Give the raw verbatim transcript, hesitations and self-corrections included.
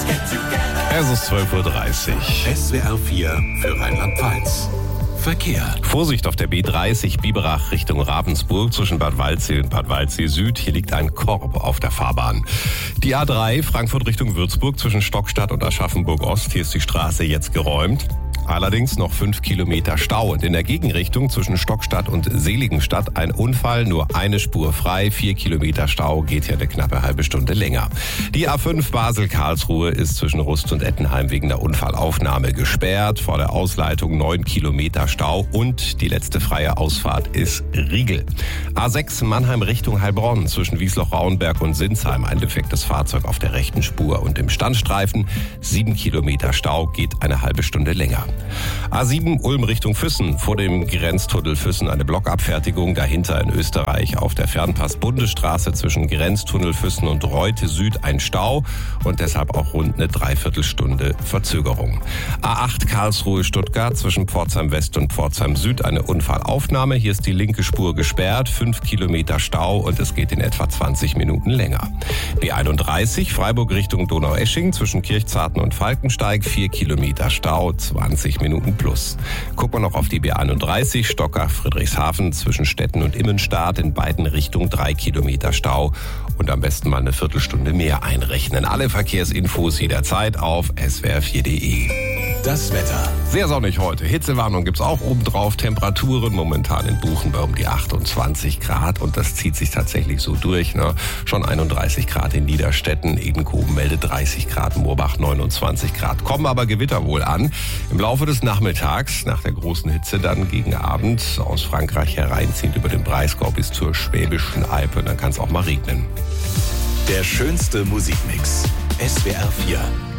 Es ist zwölf Uhr dreißig. S W R vier für Rheinland-Pfalz. Verkehr. Vorsicht auf der B dreißig Biberach Richtung Ravensburg zwischen Bad Waldsee und Bad Waldsee Süd. Hier liegt ein Korb auf der Fahrbahn. Die A drei Frankfurt Richtung Würzburg zwischen Stockstadt und Aschaffenburg Ost. Hier ist die Straße jetzt geräumt. Allerdings noch fünf Kilometer Stau und in der Gegenrichtung zwischen Stockstadt und Seligenstadt ein Unfall, nur eine Spur frei, vier Kilometer Stau, geht ja eine knappe halbe Stunde länger. Die A fünf Basel-Karlsruhe ist zwischen Rust und Ettenheim wegen der Unfallaufnahme gesperrt, vor der Ausleitung neun Kilometer Stau und die letzte freie Ausfahrt ist Riegel. A sechs Mannheim Richtung Heilbronn zwischen Wiesloch-Rauenberg und Sinsheim, ein defektes Fahrzeug auf der rechten Spur und im Standstreifen, sieben Kilometer Stau, geht eine halbe Stunde länger. A sieben Ulm Richtung Füssen, vor dem Grenztunnel Füssen eine Blockabfertigung, dahinter in Österreich auf der Fernpass-Bundesstraße zwischen Grenztunnel Füssen und Reute Süd ein Stau und deshalb auch rund eine Dreiviertelstunde Verzögerung. A acht Karlsruhe Stuttgart zwischen Pforzheim West und Pforzheim Süd eine Unfallaufnahme, hier ist die linke Spur gesperrt, fünf Kilometer Stau und es geht in etwa zwanzig Minuten länger. B einunddreißig Freiburg Richtung Donaueschingen zwischen Kirchzarten und Falkensteig, vier Kilometer Stau, zwanzig Minuten plus. Gucken wir noch auf die B einunddreißig, Stockach, Friedrichshafen zwischen Stetten und Immenstadt, in beiden Richtungen drei Kilometer Stau und am besten mal eine Viertelstunde mehr einrechnen. Alle Verkehrsinfos jederzeit auf s w r vier punkt d e. Das Wetter. Sehr sonnig heute. Hitzewarnung gibt's auch obendrauf. Temperaturen momentan in Buchen bei um die achtundzwanzig Grad und das zieht sich tatsächlich so durch. Ne? Schon einunddreißig Grad in Niederstetten, Edenkoben meldet dreißig Grad, Moorbach neunundzwanzig Grad. Kommen aber Gewitter wohl an. Im Laufe des Nachmittags, nach der großen Hitze, dann gegen Abend aus Frankreich hereinziehend über den Breisgau bis zur Schwäbischen Alb. Dann kann es auch mal regnen. Der schönste Musikmix. S W R vier.